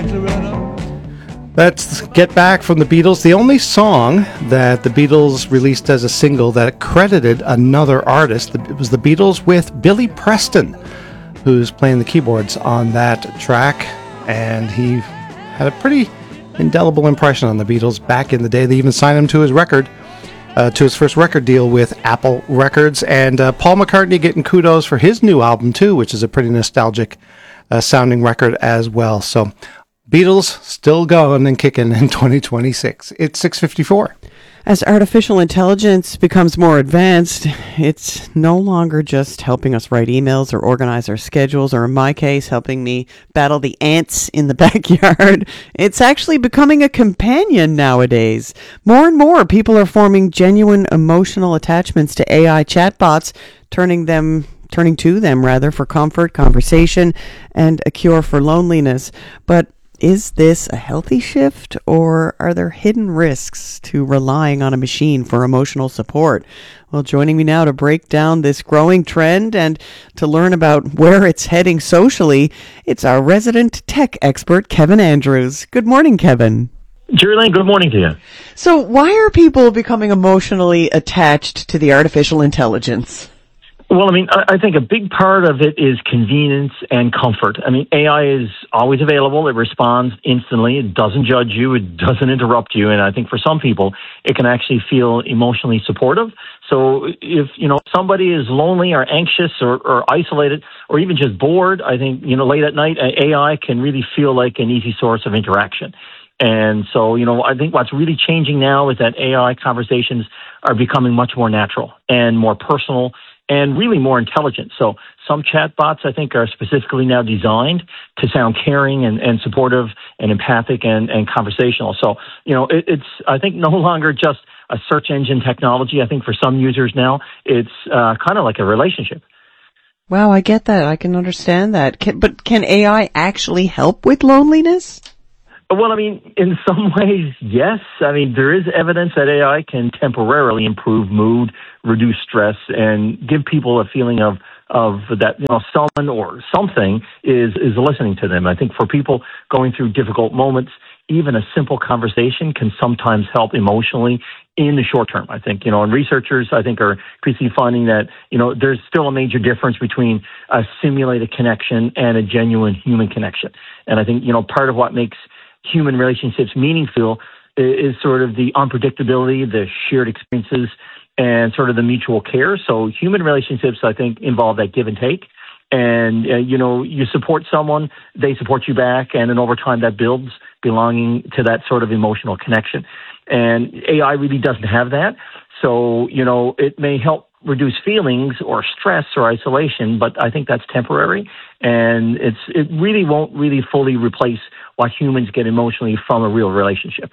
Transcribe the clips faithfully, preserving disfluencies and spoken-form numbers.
That's Get Back from the Beatles, the only song that the Beatles released as a single that credited another artist. It was the Beatles with Billy Preston, who's playing the keyboards on that track, and he had a pretty indelible impression on the Beatles back in the day. They even signed him to his record, uh, to his first record deal with Apple Records, and uh, Paul McCartney getting kudos for his new album too, which is a pretty nostalgic uh, sounding record as well. So Beatles still going and kicking in twenty twenty-six. It's six fifty-four. As artificial intelligence becomes more advanced, it's no longer just helping us write emails or organize our schedules, or in my case, helping me battle the ants in the backyard. It's actually becoming a companion nowadays. More and more people are forming genuine emotional attachments to A I chatbots, turning them turning to them rather for comfort, conversation, and a cure for loneliness. But is this a healthy shift, or are there hidden risks to relying on a machine for emotional support? Well, joining me now to break down this growing trend and to learn about where it's heading socially, it's our resident tech expert, Kevin Andrews. Good morning, Kevin. Jerry, good morning to you. So why are people becoming emotionally attached to the artificial intelligence? Well, I mean, I think a big part of it is convenience and comfort. I mean, A I is always available. It responds instantly. It doesn't judge you. It doesn't interrupt you. And I think for some people, it can actually feel emotionally supportive. So if, you know, somebody is lonely or anxious or, or isolated or even just bored, I think, you know, late at night, A I can really feel like an easy source of interaction. And so, you know, I think what's really changing now is that A I conversations are becoming much more natural and more personal and really more intelligent. So some chatbots, I think, are specifically now designed to sound caring and, and supportive and empathic and, and conversational. So, you know, it, it's, I think, no longer just a search engine technology. I think for some users now, it's uh, kind of like a relationship. Wow, I get that. I can understand that. Can, but can A I actually help with loneliness? Well, I mean, in some ways, yes. I mean, there is evidence that A I can temporarily improve mood, reduce stress, and give people a feeling of, of that, you know, someone or something is, is listening to them. I think for people going through difficult moments, even a simple conversation can sometimes help emotionally in the short term. I think, you know, and researchers, I think, are increasingly finding that, you know, there's still a major difference between a simulated connection and a genuine human connection. And I think, you know, part of what makes human relationships meaningful is sort of the unpredictability, the shared experiences, and sort of the mutual care. So human relationships, I think, involve that give and take. And, uh, you know, you support someone, they support you back, and then over time that builds belonging to that sort of emotional connection. And A I really doesn't have that. So, you know, it may help reduce feelings or stress or isolation, but I think that's temporary. And it's it really won't really fully replace what humans get emotionally from a real relationship.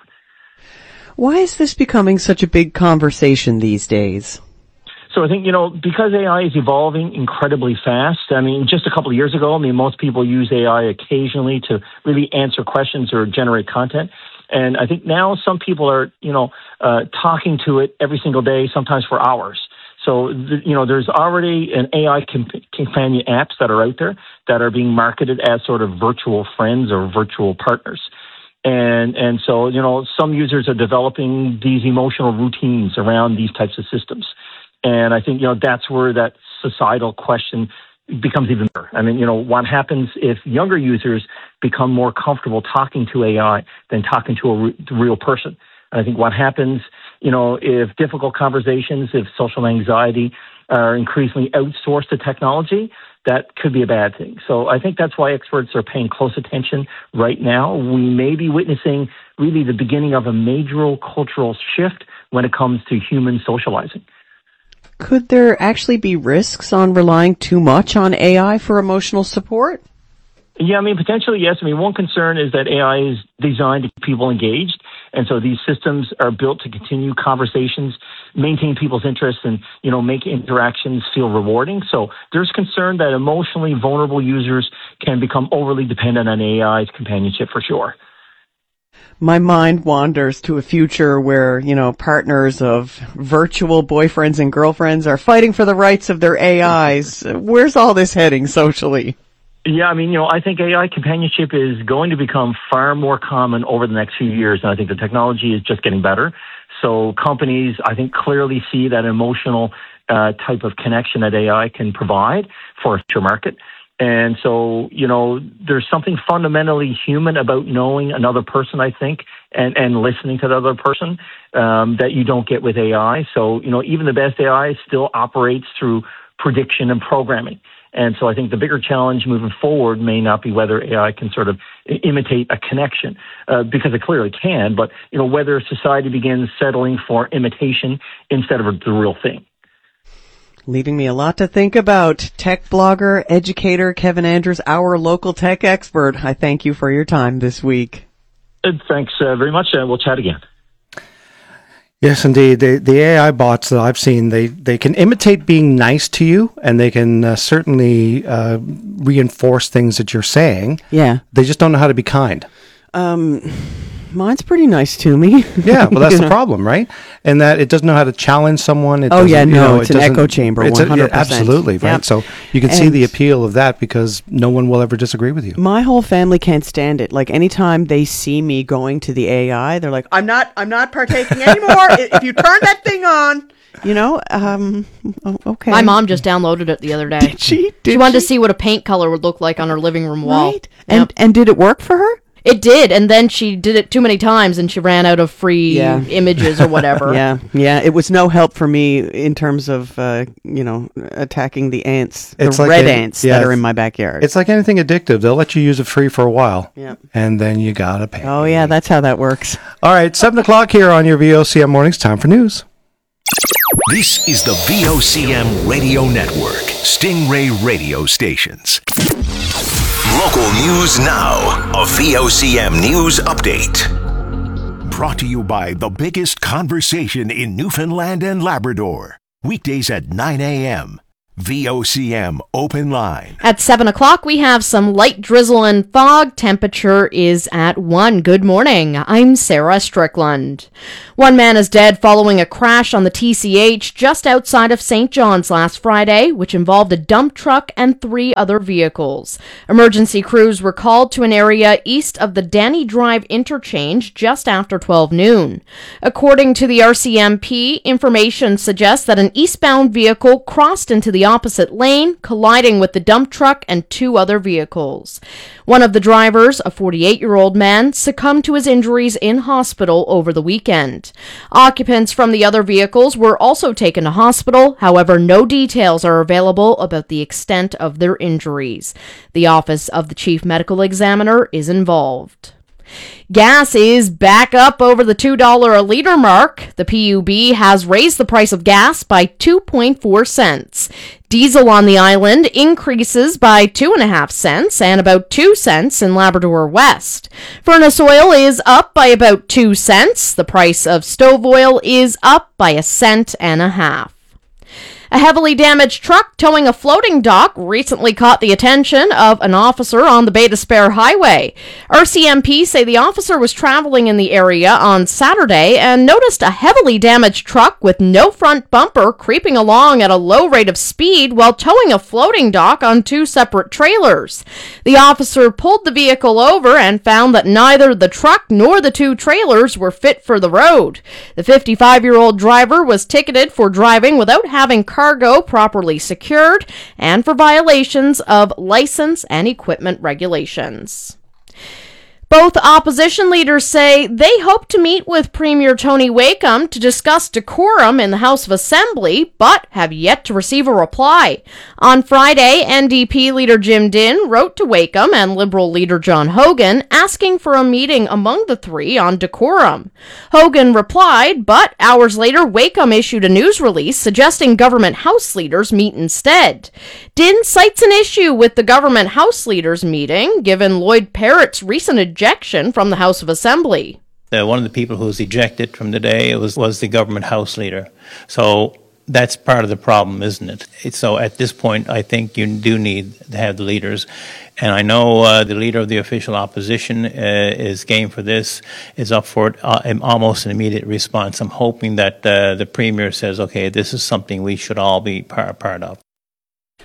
Why is this becoming such a big conversation these days? So I think, you know, because A I is evolving incredibly fast, I mean, just a couple of years ago, I mean, most people use A I occasionally to really answer questions or generate content. And I think now some people are, you know, uh, talking to it every single day, sometimes for hours. So, the, you know, there's already an A I comp- companion apps that are out there that are being marketed as sort of virtual friends or virtual partners. And, and so, you know, some users are developing these emotional routines around these types of systems. And I think, you know, that's where that societal question becomes even better. I mean, you know, what happens if younger users become more comfortable talking to A I than talking to a re- real person? And I think what happens, you know, if difficult conversations, if social anxiety are increasingly outsourced to technology, that could be a bad thing. So I think that's why experts are paying close attention right now. We may be witnessing really the beginning of a major cultural shift when it comes to human socializing. Could there actually be risks on relying too much on A I for emotional support? Yeah, I mean, potentially, yes. I mean, one concern is that A I is designed to keep people engaged. And so these systems are built to continue conversations, maintain people's interests, and, you know, make interactions feel rewarding. So there's concern that emotionally vulnerable users can become overly dependent on A I's companionship for sure. My mind wanders to a future where, you know, partners of virtual boyfriends and girlfriends are fighting for the rights of their A Is. Where's all this heading socially? Yeah, I mean, you know, I think A I companionship is going to become far more common over the next few years, and I think the technology is just getting better. So companies, I think, clearly see that emotional uh, type of connection that A I can provide for a future market. And so, you know, there's something fundamentally human about knowing another person, I think, and, and listening to the other person um, that you don't get with A I. So, you know, even the best A I still operates through prediction and programming. And so I think the bigger challenge moving forward may not be whether A I can sort of imitate a connection, uh, because it clearly can, but, you know, whether society begins settling for imitation instead of the real thing. Leaving me a lot to think about. Tech blogger, educator, Kevin Andrews, our local tech expert. I thank you for your time this week. Uh, thanks uh, very much, and uh, we'll chat again. Yes, indeed. The, the A I bots that I've seen, they, they can imitate being nice to you, and they can uh, certainly uh, reinforce things that you're saying. Yeah. They just don't know how to be kind. Um, mine's pretty nice to me. Yeah, well, that's You the know? problem, right? And that it doesn't know how to challenge someone. It Oh, yeah, doesn't, you no, know, it's it an doesn't- echo chamber, it's a- one hundred percent. absolutely, right? Yep. So you can see And- the appeal of that because no one will ever disagree with you. My whole family can't stand it. Like anytime they see me going to the A I, they're like, "I'm not, I'm not partaking anymore. I- If you turn that thing on, you know." Um, oh, okay. My mom just downloaded it the other day. Did she? Did she wanted to she? see what a paint color would look like on her living room wall. Right? And Yep. and did it work for her? It did, and then she did it too many times, and she ran out of free Yeah. images or whatever. Yeah, yeah. It was no help for me in terms of uh, you know attacking the ants, It's the like red a- ants yeah, that are in my backyard. It's like anything addictive. They'll let you use it free for a while, Yep. and then you gotta pay. Oh yeah, that's how that works. All right, seven o'clock here on your V O C M Mornings. Time for news. This is the V O C M Radio Network, Stingray Radio Stations. Local news now, a V O C M News Update. Brought to you by the biggest conversation in Newfoundland and Labrador. Weekdays at nine a.m. V O C M Open Line. At seven o'clock, we have some light drizzle and fog. Temperature is at one. Good morning. I'm Sarah Strickland. One man is dead following a crash on the T C H just outside of Saint John's last Friday, which involved a dump truck and three other vehicles. Emergency crews were called to an area east of the Danny Drive interchange just after twelve noon. According to the R C M P, information suggests that an eastbound vehicle crossed into the opposite lane, colliding with the dump truck and two other vehicles. One of the drivers, a forty-eight-year-old man, succumbed to his injuries in hospital over the weekend. Occupants from the other vehicles were also taken to hospital. However, no details are available about the extent of their injuries. The Office of the Chief Medical Examiner is involved. Gas is back up over the two dollars a litre mark. The P U B has raised the price of gas by two point four cents. Diesel on the island increases by two point five cents and about two cents in Labrador West. Furnace oil is up by about two cents. The price of stove oil is up by a cent and a half. A heavily damaged truck towing a floating dock recently caught the attention of an officer on the Bay d'Espoir Highway. R C M P say the officer was traveling in the area on Saturday and noticed a heavily damaged truck with no front bumper creeping along at a low rate of speed while towing a floating dock on two separate trailers. The officer pulled the vehicle over and found that neither the truck nor the two trailers were fit for the road. The fifty-five-year-old driver was ticketed for driving without having cargo properly secured and for violations of license and equipment regulations. Both opposition leaders say they hope to meet with Premier Tony Wakeham to discuss decorum in the House of Assembly, but have yet to receive a reply. On Friday, N D P leader Jim Dinn wrote to Wakeham and Liberal leader John Hogan asking for a meeting among the three on decorum. Hogan replied, but hours later, Wakeham issued a news release suggesting government House leaders meet instead. Dinn cites an issue with the government House leaders meeting, given Lloyd Parrott's recent ejection from the House of Assembly. Uh, one of the people who was ejected from the day was, was the government House leader. So that's part of the problem, isn't it? It's, so at this point, I think you do need to have the leaders. And I know uh, the leader of the official opposition uh, is game for this, is up for it, uh, almost an immediate response. I'm hoping that uh, the Premier says, okay, this is something we should all be par- part of.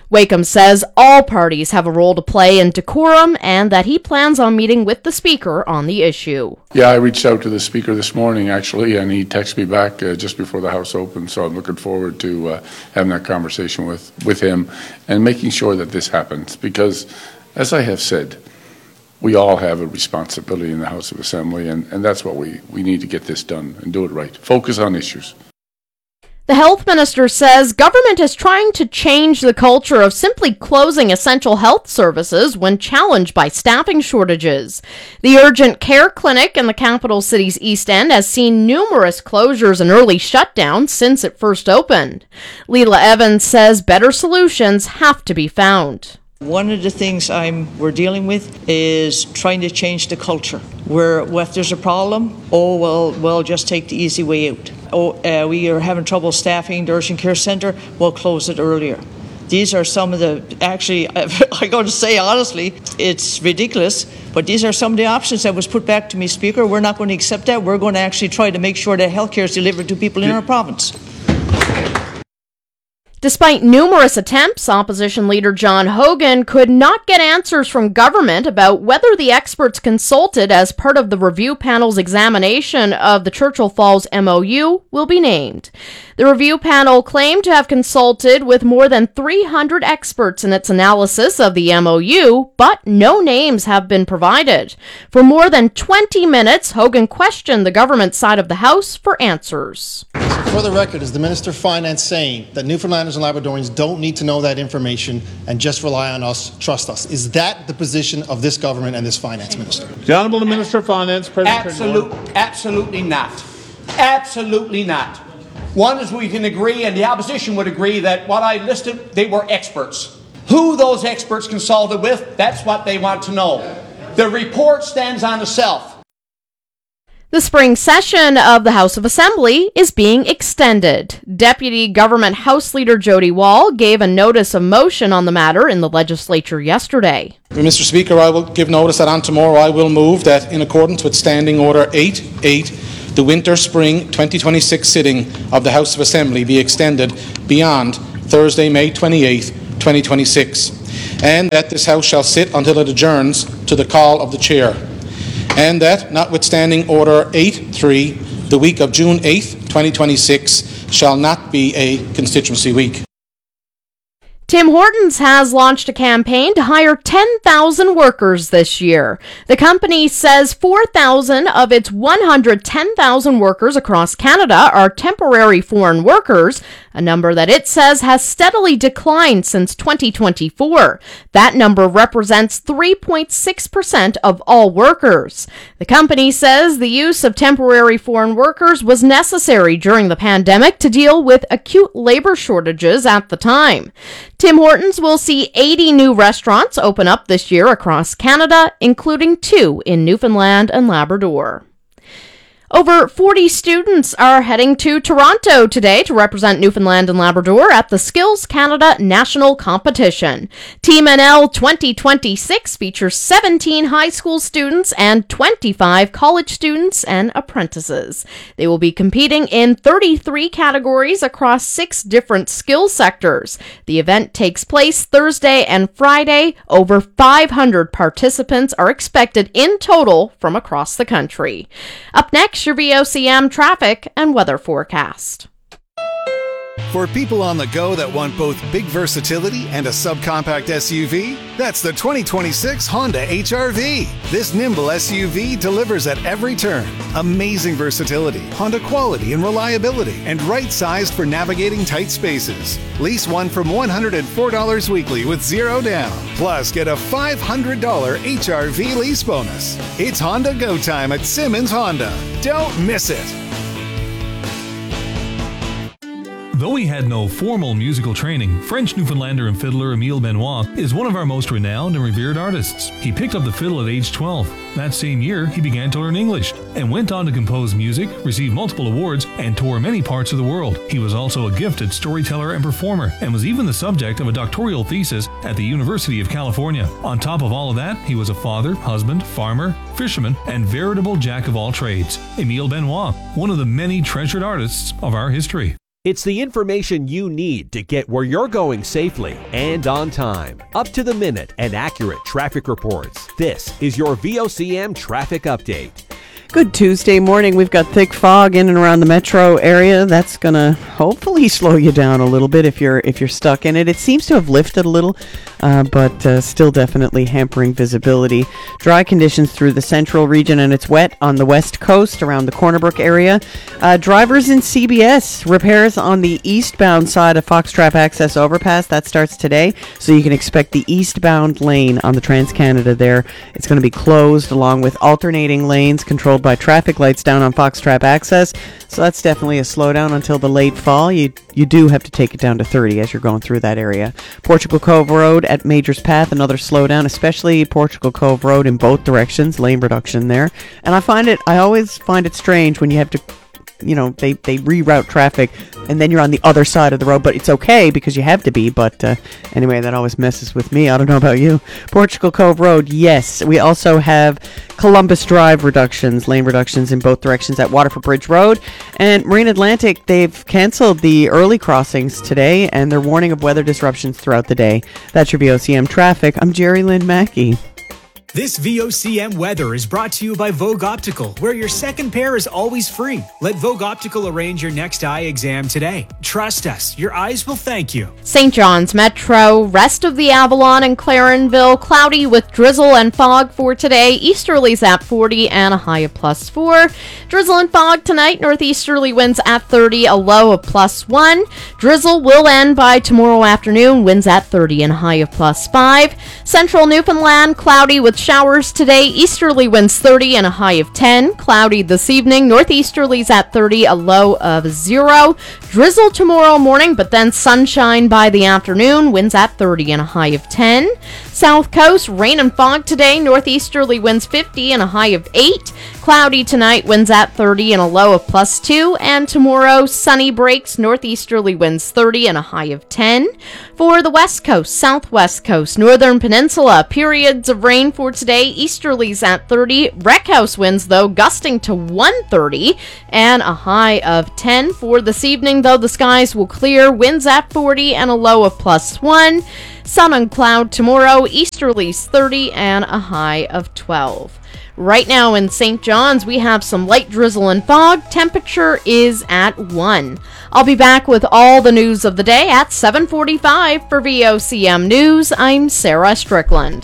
Wakeham says all parties have a role to play in decorum and that he plans on meeting with the Speaker on the issue. Yeah, I reached out to the Speaker this morning, actually, and he texted me back uh, just before the House opened, so I'm looking forward to uh, having that conversation with, with him and making sure that this happens, because, as I have said, we all have a responsibility in the House of Assembly, and, and that's what we, we need to get this done and do it right. Focus on issues. The health minister says government is trying to change the culture of simply closing essential health services when challenged by staffing shortages. The urgent care clinic in the capital city's East End has seen numerous closures and early shutdowns since it first opened. Leela Evans says better solutions have to be found. One of the things I'm we're dealing with is trying to change the culture. Where well, if there's a problem, oh well, well just take the easy way out. Oh, uh, we are having trouble staffing the urgent care centre. We'll close it earlier. These are some of the actually. I got to say honestly, it's ridiculous. But these are some of the options that was put back to me, Speaker. We're not going to accept that. We're going to actually try to make sure that healthcare is delivered to people in our province. Despite numerous attempts, Opposition Leader John Hogan could not get answers from government about whether the experts consulted as part of the review panel's examination of the Churchill Falls M O U will be named. The review panel claimed to have consulted with more than three hundred experts in its analysis of the M O U, but no names have been provided. For more than twenty minutes, Hogan questioned the government side of the House for answers. For the record, is the Minister of Finance saying that Newfoundlanders and Labradorians don't need to know that information and just rely on us, trust us? Is that the position of this government and this Finance Minister? The Honourable Minister of Finance, President Absolute, Absolutely not. Absolutely not. One is we can agree, and the opposition would agree, that what I listed, they were experts. Who those experts consulted with, that's what they want to know. The report stands on itself. The spring session of the House of Assembly is being extended. Deputy Government House Leader Jody Wall gave a notice of motion on the matter in the legislature yesterday. Mister Speaker, I will give notice that on tomorrow I will move that in accordance with Standing Order eight eight, the winter-spring twenty twenty-six sitting of the House of Assembly be extended beyond Thursday, May twenty-eighth, twenty twenty-six, and that this House shall sit until it adjourns to the call of the Chair. And that, notwithstanding Order eight three, the week of June eighth, twenty twenty-six, shall not be a constituency week. Tim Hortons has launched a campaign to hire ten thousand workers this year. The company says four thousand of its one hundred ten thousand workers across Canada are temporary foreign workers, a number that it says has steadily declined since twenty twenty-four. That number represents three point six percent of all workers. The company says the use of temporary foreign workers was necessary during the pandemic to deal with acute labor shortages at the time. Tim Hortons will see eighty new restaurants open up this year across Canada, including two in Newfoundland and Labrador. Over forty students are heading to Toronto today to represent Newfoundland and Labrador at the Skills Canada National Competition. Team N L twenty twenty-six features seventeen high school students and twenty-five college students and apprentices. They will be competing in thirty-three categories across six different skill sectors. The event takes place Thursday and Friday. Over five hundred participants are expected in total from across the country. Up next, your V O C M traffic and weather forecast. For people on the go that want both big versatility and a subcompact S U V, that's the twenty twenty-six Honda H R V. This nimble S U V delivers at every turn. Amazing versatility, Honda quality and reliability, and right-sized for navigating tight spaces. Lease one from one hundred four dollars weekly with zero down. Plus, get a five hundred dollars H R V lease bonus. It's Honda Go Time at Simmons Honda. Don't miss it. Though he had no formal musical training, French Newfoundlander and fiddler Emile Benoit is one of our most renowned and revered artists. He picked up the fiddle at age twelve. That same year, he began to learn English and went on to compose music, receive multiple awards, and tour many parts of the world. He was also a gifted storyteller and performer, and was even the subject of a doctoral thesis at the University of California. On top of all of that, he was a father, husband, farmer, fisherman, and veritable jack of all trades. Emile Benoit, one of the many treasured artists of our history. It's the information you need to get where you're going safely and on time. Up to the minute and accurate traffic reports. This is your V O C M Traffic Update. Good Tuesday morning. We've got thick fog in and around the metro area. That's going to hopefully slow you down a little bit if you're if you're stuck in it. It seems to have lifted a little, uh, but uh, still definitely hampering visibility. Dry conditions through the central region, and it's wet on the west coast around the Cornerbrook area. Uh, drivers in C B S, repairs on the eastbound side of Foxtrap Access Overpass. That starts today, so you can expect the eastbound lane on the Trans-Canada there. It's going to be closed along with alternating lanes controlled by traffic lights down on Foxtrap Access. So that's definitely a slowdown until the late fall. You you do have to take it down to thirty as you're going through that area. Portugal Cove Road at Majors Path, another slowdown, especially Portugal Cove Road in both directions, lane reduction there. And I find it, I always find it strange when you have to, you know, they, they reroute traffic and then you're on the other side of the road, but it's okay because you have to be. But uh, anyway, that always messes with me. I don't know about you. Portugal Cove Road, yes. We also have Columbus Drive reductions, lane reductions in both directions at Waterford Bridge Road. And Marine Atlantic, they've canceled the early crossings today, and they're warning of weather disruptions throughout the day. That's your V O C M Traffic. I'm Jerry Lynn Mackey. This V O C M weather is brought to you by Vogue Optical, where your second pair is always free. Let Vogue Optical arrange your next eye exam today. Trust us, your eyes will thank you. Saint John's Metro, rest of the Avalon and Clarenville, cloudy with drizzle and fog for today. Easterlies at forty and a high of plus four. Drizzle and fog tonight, northeasterly winds at thirty, a low of plus one. Drizzle will end by tomorrow afternoon, winds at thirty and a high of plus five. Central Newfoundland, cloudy with showers today. Easterly winds thirty and a high of ten. Cloudy this evening. Northeasterlies at thirty, a low of zero. Drizzle tomorrow morning, but then sunshine by the afternoon. Winds at thirty and a high of ten. South Coast, rain and fog today. Northeasterly winds fifty and a high of eight. Cloudy tonight, winds at thirty and a low of plus two. And tomorrow, sunny breaks. Northeasterly winds thirty and a high of ten. For the West Coast, Southwest Coast, Northern Peninsula, periods of rain for today. Easterlies at thirty. Wreck house winds, though, gusting to one thirty and a high of ten. For this evening, though, the skies will clear. Winds at forty and a low of plus one. Sun and cloud tomorrow. Easterlies thirty and a high of twelve. Right now in Saint John's, we have some light drizzle and fog. Temperature is at one. I'll be back with all the news of the day at seven forty-five for V O C M News. I'm Sarah Strickland.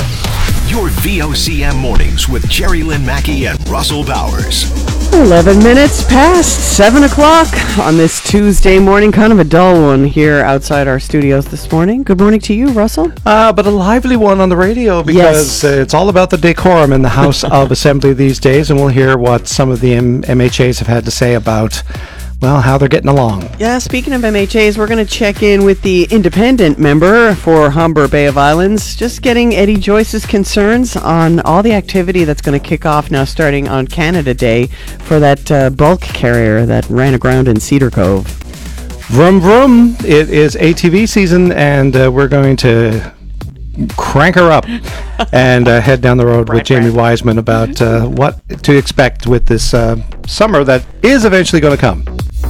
Your V O C M mornings with Jerry Lynn Mackey and Russell Bowers. eleven minutes past seven o'clock on this Tuesday morning. Kind of a dull one here outside our studios this morning. Good morning to you, Russell. Uh, but a lively one on the radio because Yes. uh, it's all about the decorum in the House of Assembly these days, and we'll hear what some of the M- MHAs have had to say about, well, how they're getting along. Yeah, speaking of M H As, we're going to check in with the independent member for Humber Bay of Islands, just getting Eddie Joyce's concerns on all the activity that's going to kick off now starting on Canada Day for that uh, bulk carrier that ran aground in Cedar Cove. Vroom vroom, it is A T V season, and uh, we're going to crank her up and uh, head down the road with Jamie Wiseman about uh, what to expect with this uh, summer that is eventually going to come.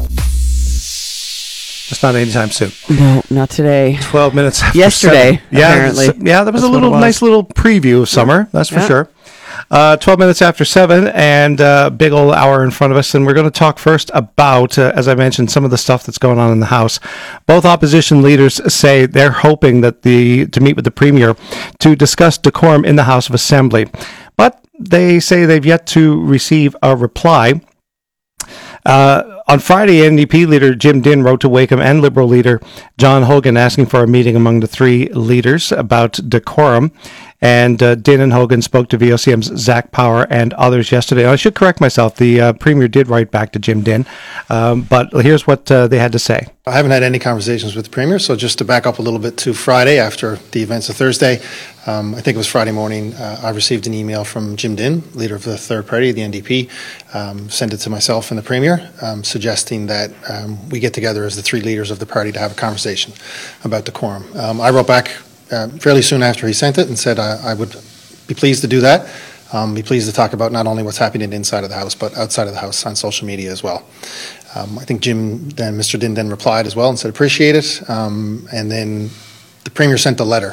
Just not anytime soon. No, not today. twelve minutes after Yesterday, seven. Yeah, apparently. s- yeah, that was That's a what little it was. nice little preview of summer, that's for Yeah. sure. Uh, twelve minutes after seven, and uh, big old hour in front of us, and we're going to talk first about, uh, as I mentioned, some of the stuff that's going on in the House. Both opposition leaders say they're hoping that the to meet with the Premier to discuss decorum in the House of Assembly, but they say they've yet to receive a reply. Uh, on Friday, N D P leader Jim Dinn wrote to Wakeham and Liberal leader John Hogan asking for a meeting among the three leaders about decorum. And uh, Dinn and Hogan spoke to V O C M's Zach Power and others yesterday. I should correct myself. The uh, Premier did write back to Jim Dinn. Um, but here's what uh, they had to say. I haven't had any conversations with the Premier, so just to back up a little bit to Friday after the events of Thursday, um, I think it was Friday morning, uh, I received an email from Jim Dinn, leader of the third party, the N D P, um, sent it to myself and the Premier, um, suggesting that um, we get together as the three leaders of the party to have a conversation about decorum. Um, I wrote back uh, fairly soon after he sent it and said I, I would be pleased to do that. Um, be pleased to talk about not only what's happening inside of the House, but outside of the House on social media as well. Um, I think Jim, then Mister Din then replied as well and said appreciate it. Um, and then the Premier sent a letter,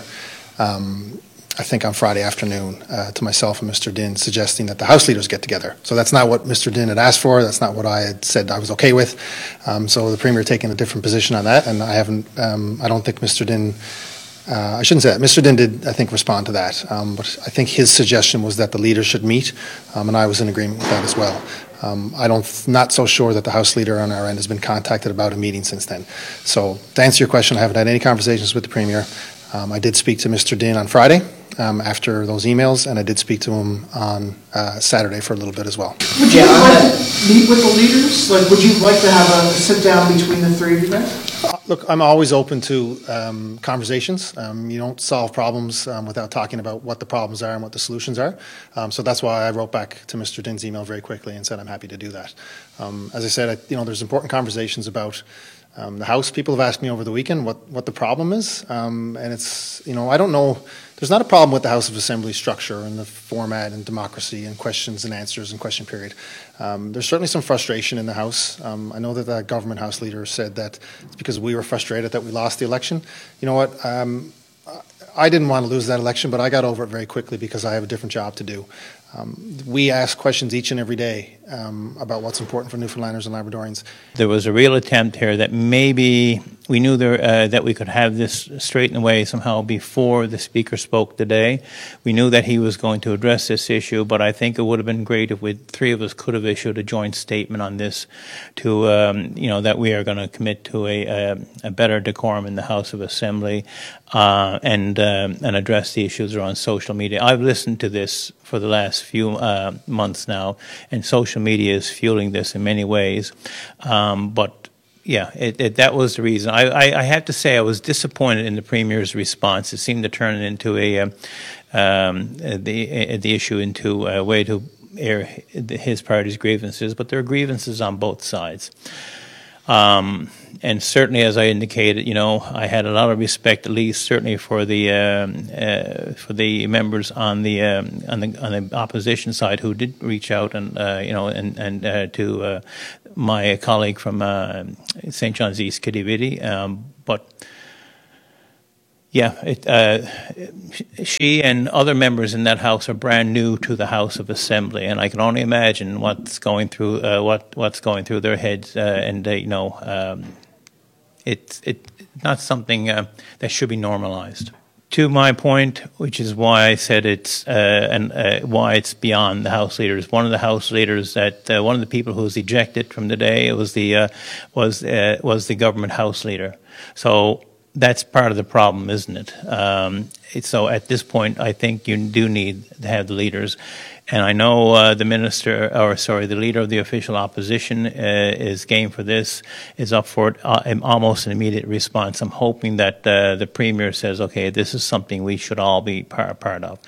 um, I think on Friday afternoon, uh, to myself and Mister Din suggesting that the House leaders get together. So that's not what Mister Din had asked for. That's not what I had said I was okay with. Um, so the Premier taking a different position on that, and I haven't. Um, I don't think Mister Din. Uh, I shouldn't say that. Mister Din did, I think, respond to that. Um, but I think his suggestion was that the leaders should meet, um, and I was in agreement with that as well. Um, I don't, not so sure that the House leader on our end has been contacted about a meeting since then. So to answer your question, I haven't had any conversations with the Premier. Um, I did speak to Mister Din on Friday um, after those emails, and I did speak to him on uh, Saturday for a little bit as well. Would you like to meet with the leaders? Like, would you like to have a sit down between the three of you guys? Uh, look, I'm always open to um, conversations. Um, you don't solve problems um, without talking about what the problems are and what the solutions are. Um, so that's why I wrote back to Mister Din's email very quickly and said I'm happy to do that. Um, as I said, I, you know, there's important conversations about um, the House. People have asked me over the weekend what, what the problem is, um, and it's, you know, I don't know. There's not a problem with the House of Assembly structure and the format and democracy and questions and answers and question period. Um, there's certainly some frustration in the House. Um, I know that the government House leader said that it's because we were frustrated that we lost the election. You know what? Um, I didn't want to lose that election, but I got over it very quickly because I have a different job to do. Um, we ask questions each and every day um, about what's important for Newfoundlanders and Labradorians. There was a real attempt here that maybe we knew there, uh, that we could have this straightened away somehow before the Speaker spoke today. We knew that he was going to address this issue, but I think it would have been great if we, three of us could have issued a joint statement on this to, um, you know, that we are going to commit to a, a, a better decorum in the House of Assembly uh, and, um, and address the issues around social media. I've listened to this for the last few uh, months now, and social media is fueling this in many ways. Um, but yeah, it, it, that was the reason. I, I, I have to say I was disappointed in the Premier's response. It seemed to turn it into a um, um, the the issue into a way to air his party's grievances, but there are grievances on both sides. Um, and certainly, as I indicated, you know, I had a lot of respect, at least certainly for the um, uh, for the members on the um, on the on the opposition side who did reach out and uh, you know and and uh, to uh, my colleague from uh, Saint John's East, Kitty Biddy, um, but. Yeah, it, uh, she and other members in that House are brand new to the House of Assembly, and I can only imagine what's going through uh, what what's going through their heads. Uh, and uh, you know, um, it's it not something uh, that should be normalized. To my point, which is why I said it's uh, and uh, why it's beyond the House leaders. One of the House leaders that uh, one of the people who was ejected from the day was the uh, was uh, was the government House leader. So. That's part of the problem, isn't it? Um, so at this point, I think you do need to have the leaders. And I know uh, the minister, or sorry, the leader of the official opposition uh, is game for this, is up for it, uh, almost an immediate response. I'm hoping that uh, the Premier says, okay, this is something we should all be part, part of.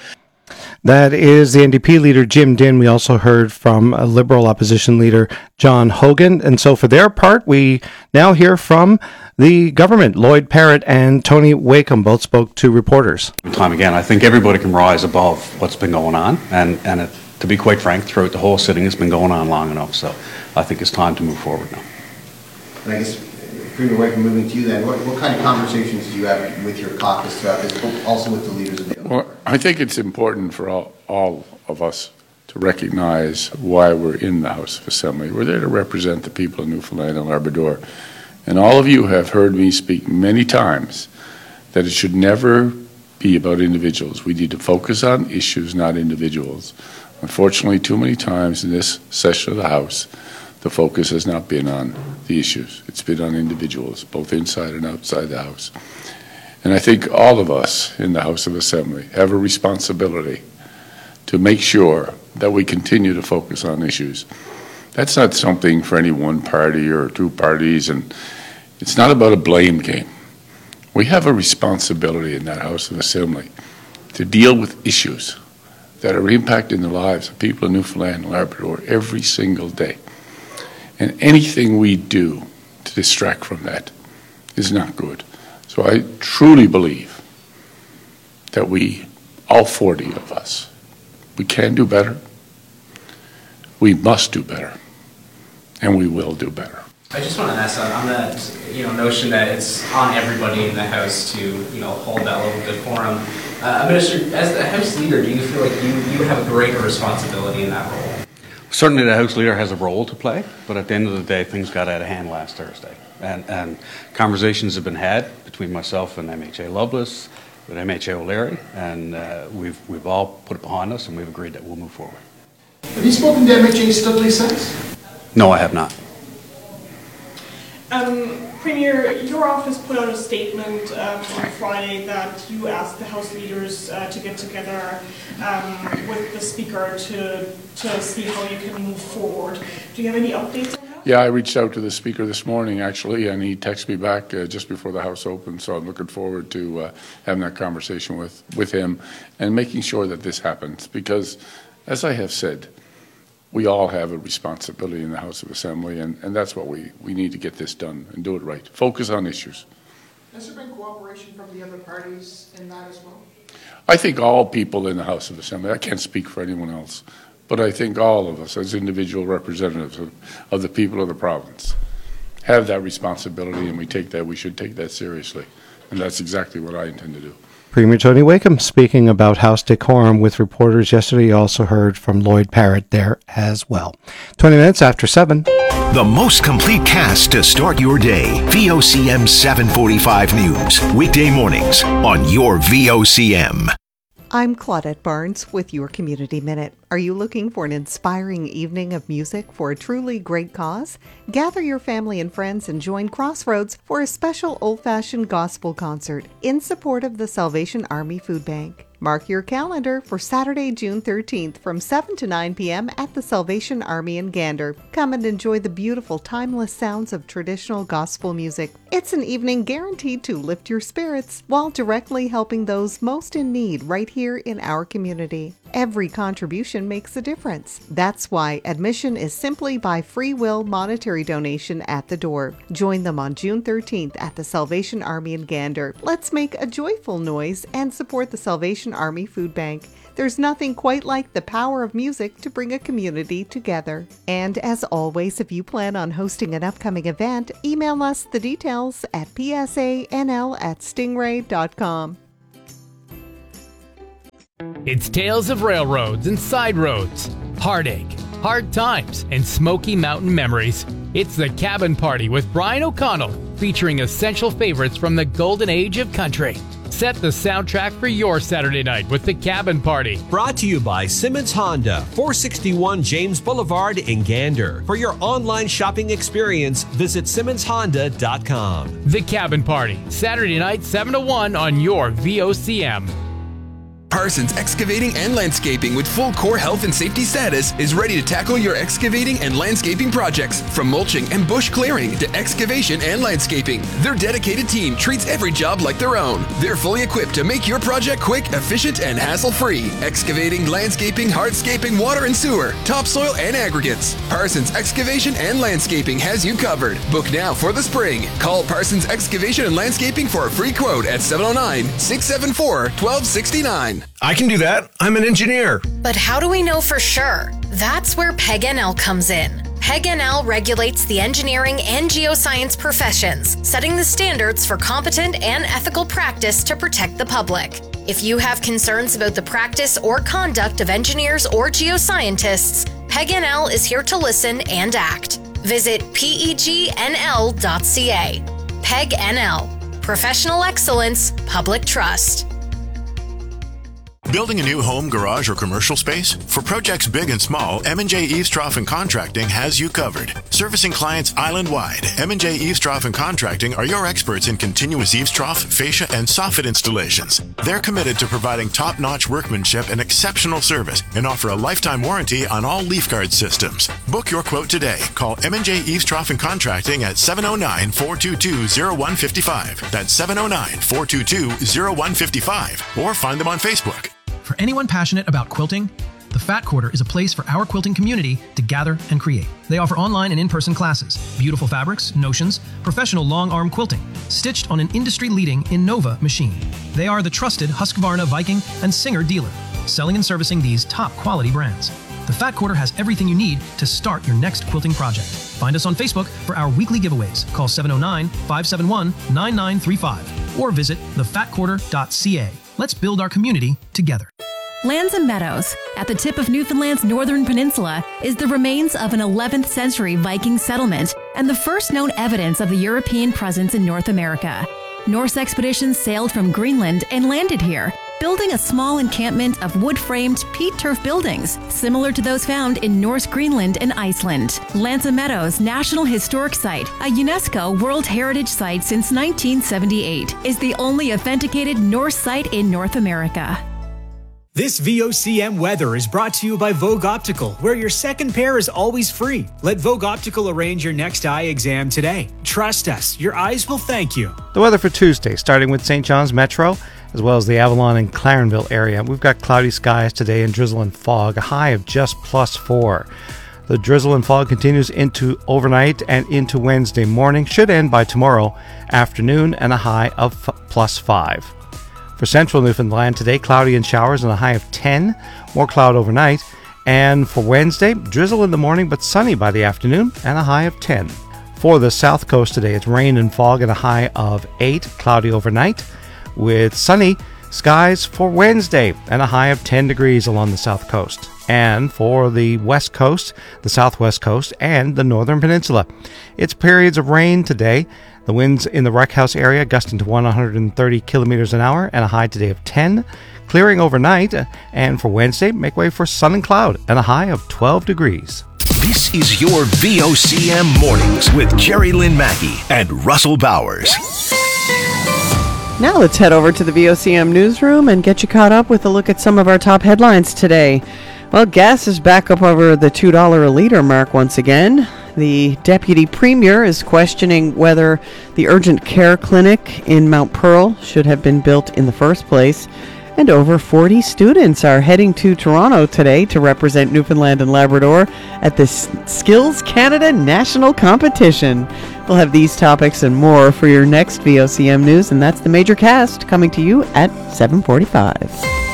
That is the N D P leader, Jim Din. We also heard from a Liberal opposition leader, John Hogan. And so for their part, we now hear from the government. Lloyd Parrott and Tony Wakeham both spoke to reporters. Time again, I think everybody can rise above what's been going on. And, and it, to be quite frank, throughout the whole sitting, it's been going on long enough. So I think it's time to move forward now. And I guess, Premier Wakeham, moving to you then, what, what kind of conversations do you have with your caucus throughout this, also with the leaders of the Well, I think it's important for all, all of us to recognize why we're in the House of Assembly. We're there to represent the people of Newfoundland and Labrador. And all of you have heard me speak many times that it should never be about individuals. We need to focus on issues, not individuals. Unfortunately, too many times in this session of the House, the focus has not been on the issues. It's been on individuals, both inside and outside the House. And I think all of us in the House of Assembly have a responsibility to make sure that we continue to focus on issues. That's not something for any one party or two parties, and it's not about a blame game. We have a responsibility in that House of Assembly to deal with issues that are impacting the lives of people in Newfoundland and Labrador every single day. And anything we do to distract from that is not good. So I truly believe that we, all forty of us, we can do better, we must do better, and we will do better. I just want to ask on that, you know, notion that it's on everybody in the House to, you know, hold that level of decorum. Uh, Minister, as the House leader, do you feel like you, you have a greater responsibility in that role? Certainly the House Leader has a role to play, but at the end of the day, things got out of hand last Thursday. And, and conversations have been had between myself and M H A Lovelace, with M H A O'Leary, and uh, we've, we've all put it behind us and we've agreed that we'll move forward. Have you spoken to M H A Studley since? No, I have not. Um, Premier, your office put out a statement um, on Friday that you asked the House leaders uh, to get together um, with the Speaker to, to see how you can move forward. Do you have any updates on that? Yeah, I reached out to the Speaker this morning, actually, and he texted me back uh, just before the House opened, so I'm looking forward to uh, having that conversation with, with him and making sure that this happens, because, as I have said, we all have a responsibility in the House of Assembly, and, and that's what we, we need to get this done and do it right. Focus on issues. Has there been cooperation from the other parties in that as well? I think all people in the House of Assembly, I can't speak for anyone else, but I think all of us as individual representatives of, of the people of the province have that responsibility, and we take that, we should take that seriously. And that's exactly what I intend to do. Premier Tony Wakeham speaking about House decorum with reporters yesterday. You also heard from Lloyd Parrott there as well. twenty minutes after seven. The most complete cast to start your day. V O C M seven forty-five News. Weekday mornings on your V O C M. I'm Claudette Barnes with your Community Minute. Are you looking for an inspiring evening of music for a truly great cause? Gather your family and friends and join Crossroads for a special old-fashioned gospel concert in support of the Salvation Army Food Bank. Mark your calendar for Saturday, June thirteenth from seven to nine p.m. at the Salvation Army in Gander. Come and enjoy the beautiful, timeless sounds of traditional gospel music. It's an evening guaranteed to lift your spirits while directly helping those most in need right here in our community. Every contribution makes a difference. That's why admission is simply by free will monetary donation at the door. Join them on June thirteenth at the Salvation Army in Gander. Let's make a joyful noise and support the Salvation Army Food Bank. There's nothing quite like the power of music to bring a community together. And as always, if you plan on hosting an upcoming event, email us the details at p s a n l at stingray dot com. It's tales of railroads and side roads, heartache, hard times, and Smoky Mountain memories. It's The Cabin Party with Brian O'Connell, featuring essential favorites from the golden age of country. Set the soundtrack for your Saturday night with The Cabin Party. Brought to you by Simmons Honda, four sixty-one James Boulevard in Gander. For your online shopping experience, visit simmons honda dot com. The Cabin Party, Saturday night, seven to one on your V O C M. Parsons Excavating and Landscaping with full core health and safety status is ready to tackle your excavating and landscaping projects. From mulching and bush clearing to excavation and landscaping, their dedicated team treats every job like their own. They're fully equipped to make your project quick, efficient, and hassle-free. Excavating, landscaping, hardscaping, water and sewer, topsoil, and aggregates. Parsons Excavation and Landscaping has you covered. Book now for the spring. Call Parsons Excavation and Landscaping for a free quote at seven oh nine, six seven four, one two six nine. I can do that. I'm an engineer. But how do we know for sure? That's where P E G N L comes in. P E G N L regulates the engineering and geoscience professions, setting the standards for competent and ethical practice to protect the public. If you have concerns about the practice or conduct of engineers or geoscientists, P E G N L is here to listen and act. Visit P E G N L dot C A. P E G N L. Professional excellence, public trust. Building a new home, garage, or commercial space? For projects big and small, M and J Eavestrough and Contracting has you covered. Servicing clients island-wide, M and J Eavestrough and Contracting are your experts in continuous eavestrough, fascia, and soffit installations. They're committed to providing top-notch workmanship and exceptional service and offer a lifetime warranty on all leaf guard systems. Book your quote today. Call M and J Eavestrough and Contracting at seven oh nine, four two two, oh one five five. That's seven oh nine, four two two, oh one five five. Or find them on Facebook. For anyone passionate about quilting, the Fat Quarter is a place for our quilting community to gather and create. They offer online and in-person classes, beautiful fabrics, notions, professional long-arm quilting, stitched on an industry-leading Innova machine. They are the trusted Husqvarna, Viking, and Singer dealer, selling and servicing these top-quality brands. The Fat Quarter has everything you need to start your next quilting project. Find us on Facebook for our weekly giveaways. Call seven oh nine, five seven one, nine nine three five or visit the fat quarter dot c a. Let's build our community together. Lands and Meadows, at the tip of Newfoundland's northern peninsula, is the remains of an eleventh century Viking settlement and the first known evidence of the European presence in North America. Norse expeditions sailed from Greenland and landed here, building a small encampment of wood-framed peat turf buildings, similar to those found in Norse Greenland and Iceland. Lanza Meadows National Historic Site, a UNESCO World Heritage Site since nineteen seventy-eight, is the only authenticated Norse site in North America. This V O C M weather is brought to you by Vogue Optical, where your second pair is always free. Let Vogue Optical arrange your next eye exam today. Trust us, your eyes will thank you. The weather for Tuesday, starting with Saint John's Metro, as well as the Avalon and Clarenville area. We've got cloudy skies today and drizzle and fog, a high of just plus four. The drizzle and fog continues into overnight and into Wednesday morning, should end by tomorrow afternoon, and a high of f- plus five. For central Newfoundland today, cloudy and showers and a high of ten, more cloud overnight. And for Wednesday, drizzle in the morning but sunny by the afternoon and a high of ten. For the south coast today, it's rain and fog and a high of eight, cloudy overnight, with sunny skies for Wednesday and a high of ten degrees along the south coast. And for the west coast, the southwest coast, and the northern peninsula, it's periods of rain today. The winds in the Wreck House area gusting to one hundred thirty kilometers an hour and a high today of ten. Clearing overnight, and for Wednesday, make way for sun and cloud and a high of twelve degrees. This is your V O C M Mornings with Jerry Lynn Mackey and Russell Bowers. Now let's head over to the V O C M newsroom and get you caught up with a look at some of our top headlines today. Well, gas is back up over the two dollars a liter mark once again. The Deputy Premier is questioning whether the urgent care clinic in Mount Pearl should have been built in the first place. And over forty students are heading to Toronto today to represent Newfoundland and Labrador at the Skills Canada National Competition. We'll have these topics and more for your next V O C M News, and that's the Major Cast coming to you at seven forty-five.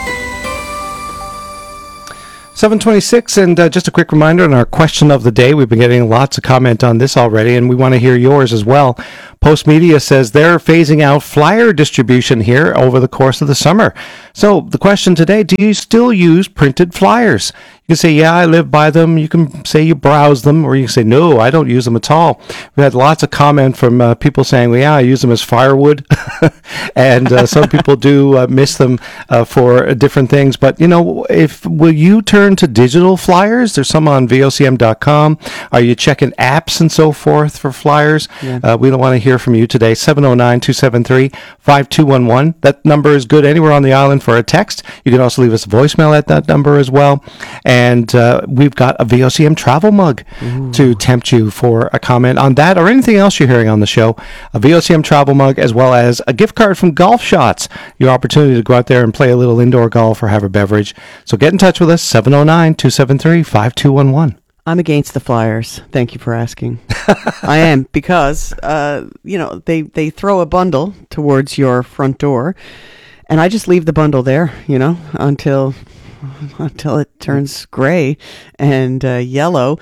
seven twenty-six, and uh, just a quick reminder on our question of the day. We've been getting lots of comment on this already, and we want to hear yours as well. Post Media says they're phasing out flyer distribution here over the course of the summer. So the question today, do you still use printed flyers? You can say, yeah, I live by them. You can say you browse them, or you can say, no, I don't use them at all. We had lots of comment from uh, people saying, well, yeah, I use them as firewood. and uh, some people do uh, miss them uh, for different things. But, you know, if will you turn to digital flyers? There's some on V O C M dot com. Are you checking apps and so forth for flyers? Yeah. Uh, we don't want to hear from you today. seven oh nine, two seven three, five two one one. That number is good anywhere on the island for a text. You can also leave us a voicemail at that number as well. And uh, we've got a V O C M travel mug Ooh. to tempt you for a comment on that or anything else you're hearing on the show. A V O C M travel mug, as well as a gift card from Golf Shots. Your opportunity to go out there and play a little indoor golf or have a beverage. So get in touch with us, seven oh nine, two seven three, five two one one. I'm against the flyers. Thank you for asking. I am, because, uh, you know, they, they throw a bundle towards your front door, and I just leave the bundle there, you know, until until it turns gray and uh, yellow.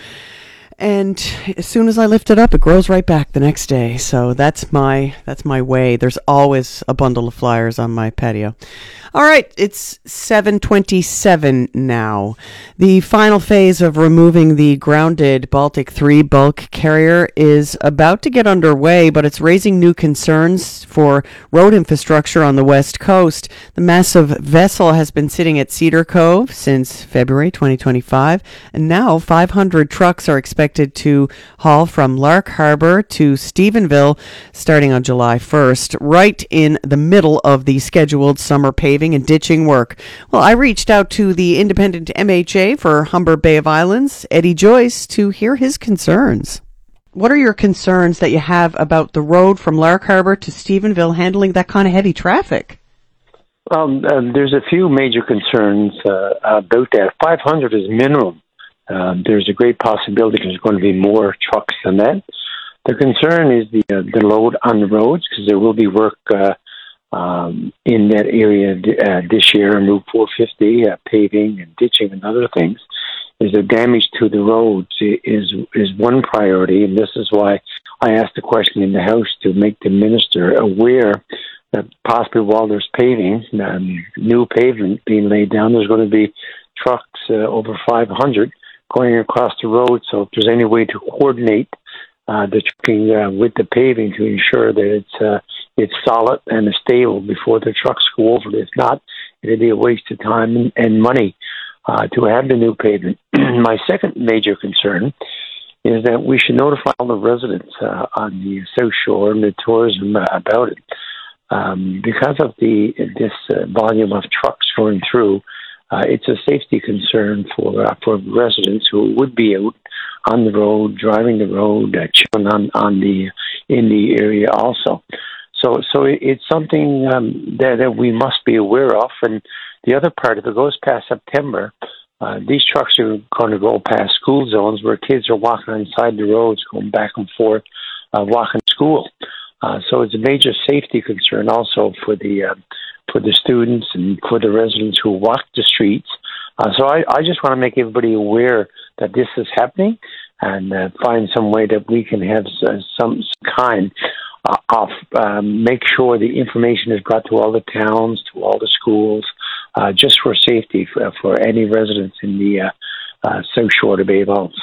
And as soon as I lift it up, it grows right back the next day. So that's my that's my way. There's always a bundle of flyers on my patio. All right, it's seven twenty-seven now. The final phase of removing the grounded Baltic three bulk carrier is about to get underway, but it's raising new concerns for road infrastructure on the west coast. The massive vessel has been sitting at Cedar Cove since February twenty twenty-five, and now five hundred trucks are expected to haul from Lark Harbor to Stephenville starting on July first, right in the middle of the scheduled summer paving and ditching work. Well, I reached out to the independent M H A for Humber Bay of Islands, Eddie Joyce, to hear his concerns. What are your concerns that you have about the road from Lark Harbor to Stephenville handling that kind of heavy traffic? Um, um, there's a few major concerns uh, about that. five hundred is minimum. Uh, there's a great possibility there's going to be more trucks than that. The concern is the uh, the load on the roads, because there will be work uh, um, in that area uh, this year, Route four fifty, uh, paving and ditching and other things. is the damage to the roads is is one priority, and this is why I asked the question in the House to make the minister aware that possibly while there's paving, um, new pavement being laid down, there's going to be trucks uh, over five hundred going across the road. So if there's any way to coordinate uh, the trucking uh, with the paving to ensure that it's uh, it's solid and stable before the trucks go over it. If not, it'd be a waste of time and, and money uh, to have the new pavement. My second major concern is that we should notify all the residents uh, on the South Shore and the tourism uh, about it. Um, because of the this uh, volume of trucks going through, uh, it's a safety concern for uh, for residents who would be out on the road, driving the road, uh, chilling on, on the in the area also. So, so it, it's something um, that, that we must be aware of. And the other part, if it goes past September, uh, these trucks are going to go past school zones where kids are walking inside the roads, going back and forth, uh, walking to school. Uh, so it's a major safety concern also for the uh, for the students and for the residents who walk the streets. Uh, so I, I just want to make everybody aware that this is happening and uh, find some way that we can have uh, some kind uh, of um, make sure the information is brought to all the towns, to all the schools, uh, just for safety for, for any residents in the uh, uh, South Shore of Bay Valves.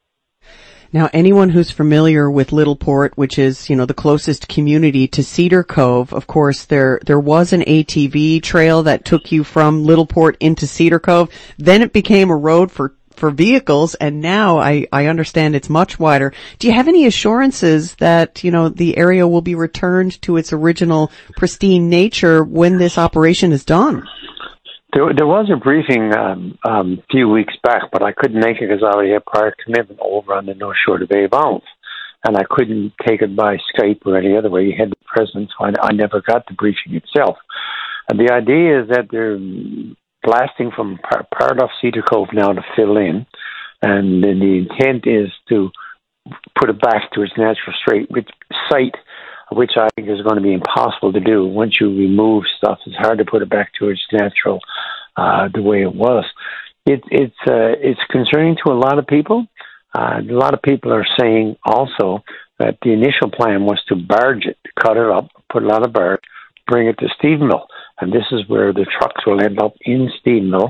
Now, anyone who's familiar with Littleport, which is, you know, the closest community to Cedar Cove, of course, there there was an A T V trail that took you from Littleport into Cedar Cove. Then it became a road for, for vehicles, and now I, I understand it's much wider. Do you have any assurances that, you know, the area will be returned to its original pristine nature when this operation is done? There, there was a briefing um, um, a few weeks back, but I couldn't make it because I already had prior commitment over on the North Shore of the Bay Valves, and I couldn't take it by Skype or any other way. You had the president, so I, I never got the briefing itself. And the idea is that they're blasting from part, part of Cedar Cove now to fill in, and then the intent is to put it back to its natural straight which, site, which I think is going to be impossible to do. Once you remove stuff, it's hard to put it back to its natural, uh, the way it was. It, it's uh, it's concerning to a lot of people. Uh, a lot of people are saying also that the initial plan was to barge it, cut it up, put a lot of barge, bring it to Stephenville. And this is where the trucks will end up in Stephenville.